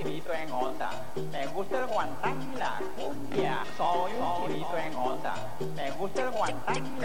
chilito en onda. Me gusta el guantán y la cumbia. Soy un chilito en onda. Me gusta el guantán y